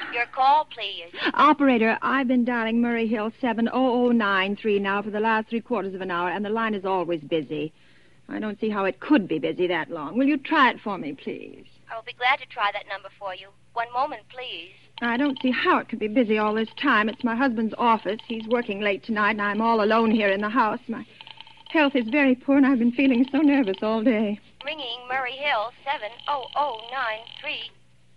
Your call, please. Operator, I've been dialing Murray Hill 70093 now for the last 3/4 of an hour, and the line is always busy. I don't see how it could be busy that long. Will you try it for me, please? I'll be glad to try that number for you. One moment, please. I don't see how it could be busy all this time. It's my husband's office. He's working late tonight, and I'm all alone here in the house. My health is very poor, and I've been feeling so nervous all day. Ringing Murray Hill 70093.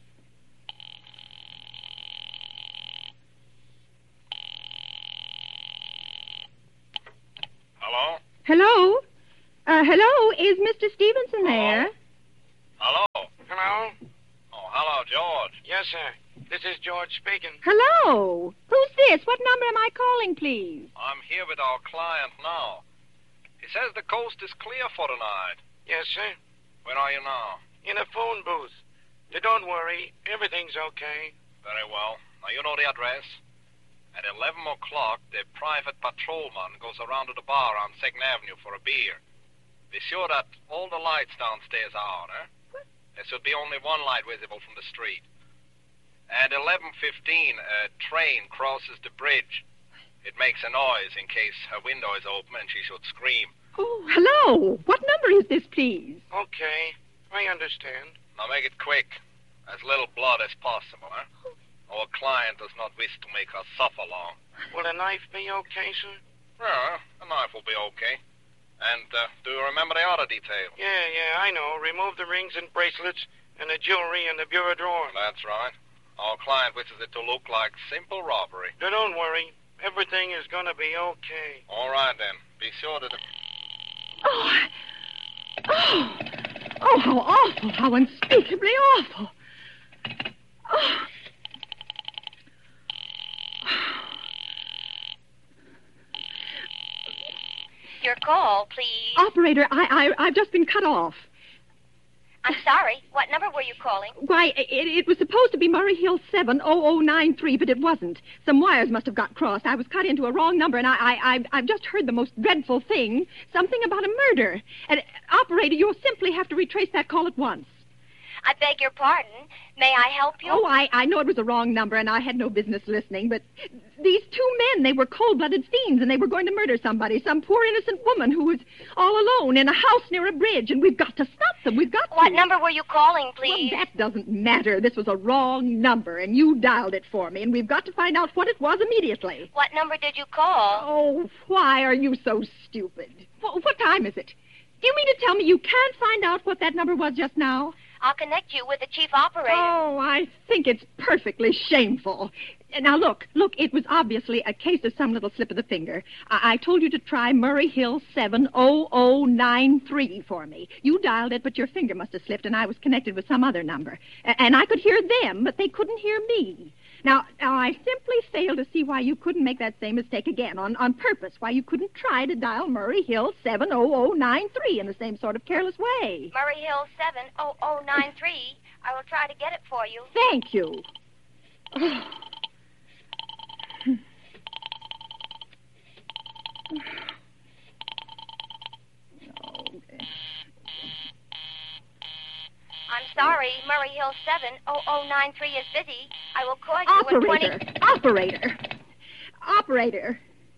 Hello? Hello? Hello? Is Mr. Stevenson there? Hello? Hello? Oh, hello, George. Yes, sir. This is George speaking. Hello? Who's this? What number am I calling, please? I'm here with our client now. He says the coast is clear for tonight. Yes, sir. Where are you now? In a phone booth. Don't worry. Everything's okay. Very well. Now, you know the address. At 11 o'clock, the private patrolman goes around to the bar on 2nd Avenue for a beer. Be sure that all the lights downstairs are on, eh? There should be only one light visible from the street. At 11:15, a train crosses the bridge. It makes a noise in case her window is open and she should scream. Oh, hello. What number is this, please? Okay. I understand. Now make it quick. As little blood as possible, eh? Our client does not wish to make her suffer long. Will a knife be okay, sir? Yeah, a knife will be okay. And do you remember the other detail? Yeah, I know. Remove the rings and bracelets and the jewelry in the bureau drawer. That's right. Our client wishes it to look like simple robbery. Don't worry. Everything is going to be okay. All right, then. Be sure that... Oh, how awful. How unspeakably awful. Oh. Your call, please. Operator, I've just been cut off. I'm sorry. What number were you calling? Why, it was supposed to be Murray Hill 70093, but it wasn't. Some wires must have got crossed. I was cut into a wrong number, and I've just heard the most dreadful thing. Something about a murder. And, operator, you'll simply have to retrace that call at once. I beg your pardon. May I help you? Oh, I know it was a wrong number, and I had no business listening, but these two men, they were cold-blooded fiends, and they were going to murder somebody, some poor innocent woman who was all alone in a house near a bridge, and we've got to stop them. We've got to. What number were you calling, please? Well, that doesn't matter. This was a wrong number, and you dialed it for me, and we've got to find out what it was immediately. What number did you call? Oh, why are you so stupid? What time is it? Do you mean to tell me you can't find out what that number was just now? I'll connect you with the chief operator. Oh, I think it's perfectly shameful. Now, look, it was obviously a case of some little slip of the finger. I told you to try Murray Hill 70093 for me. You dialed it, but your finger must have slipped, and I was connected with some other number. And I could hear them, but they couldn't hear me. Now, I simply fail to see why you couldn't make that same mistake again on purpose, why you couldn't try to dial Murray Hill 70093 in the same sort of careless way. Murray Hill 70093. I will try to get it for you. Thank you. Oh. I'm sorry, Murray Hill 70093 is busy. I will call you in 20... Operator.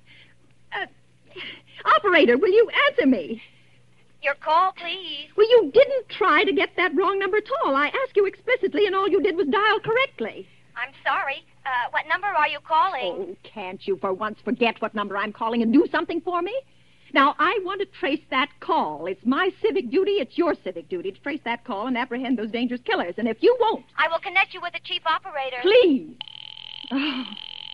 Operator, will you answer me? Your call, please. Well, you didn't try to get that wrong number at all. I asked you explicitly, and all you did was dial correctly. I'm sorry. What number are you calling? Oh, can't you for once forget what number I'm calling and do something for me? Now, I want to trace that call. It's my civic duty, it's your civic duty to trace that call and apprehend those dangerous killers. And if you won't... I will connect you with the chief operator. Please. Oh.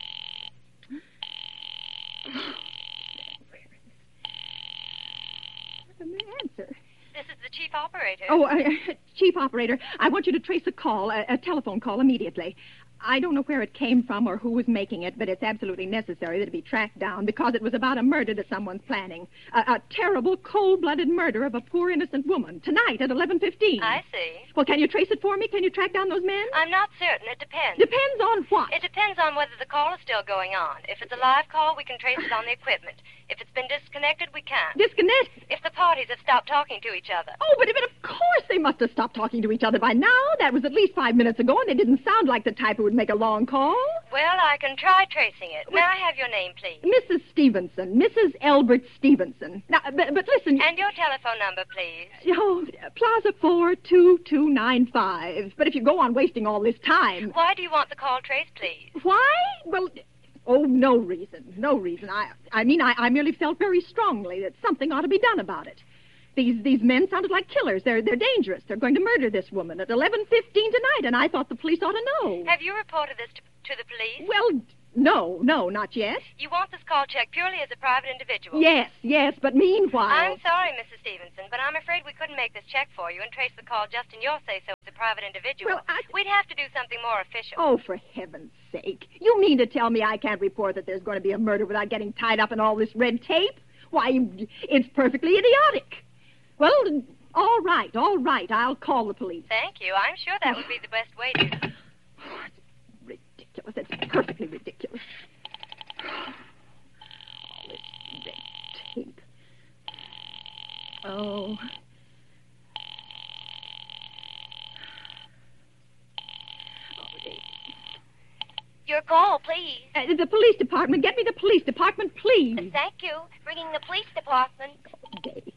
Where's the answer? This is the chief operator. Oh, chief operator, I want you to trace a call, a telephone call immediately. I don't know where it came from or who was making it, but it's absolutely necessary that it be tracked down because it was about a murder that someone's planning. A terrible, cold-blooded murder of a poor innocent woman tonight at 11:15. I see. Well, can you trace it for me? Can you track down those men? I'm not certain. It depends. Depends on what? It depends on whether the call is still going on. If it's a live call, we can trace it on the equipment. If it's been disconnected, we can't. Disconnected? If the parties have stopped talking to each other. Oh, but of course they must have stopped talking to each other by now. That was at least 5 minutes ago, and they didn't sound like the type who would make a long call. Well, I can try tracing it. May I have your name, please? Mrs. Stevenson. Mrs. Elbert Stevenson. Now, but listen... And your telephone number, please. Oh, Plaza 42295. But if you go on wasting all this time... Why do you want the call traced, please? Why? Well... Oh, no reason. No reason. I mean, I merely felt very strongly that something ought to be done about it. These men sounded like killers. They're dangerous. They're going to murder this woman at 11:15 tonight, and I thought the police ought to know. Have you reported this to the police? Well, no, not yet. You want this call checked purely as a private individual? Yes, but meanwhile... I'm sorry, Mrs. Stevenson, but I'm afraid we couldn't make this check for you and trace the call just in your say-so as a private individual. Well, We'd have to do something more official. Oh, for heaven's sake. You mean to tell me I can't report that there's going to be a murder without getting tied up in all this red tape? Why, it's perfectly idiotic. Well, all right. I'll call the police. Thank you. I'm sure that would be the best way to... Oh, it's ridiculous. It's perfectly ridiculous. All this red tape. Oh. Your call, please. The police department. Get me the police department, please. Thank you. Ringing the police department. Dave.